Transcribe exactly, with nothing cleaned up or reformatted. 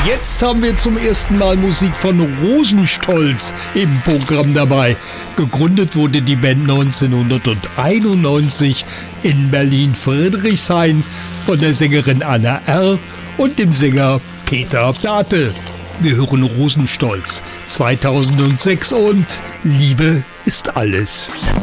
Jetzt haben wir zum ersten Mal Musik von Rosenstolz im Programm dabei. Gegründet wurde die Band neunzehnhunderteinundneunzig in Berlin-Friedrichshain von der Sängerin Anna R. und dem Sänger Peter Plate. Wir hören Rosenstolz zweitausendsechs und Liebe ist alles.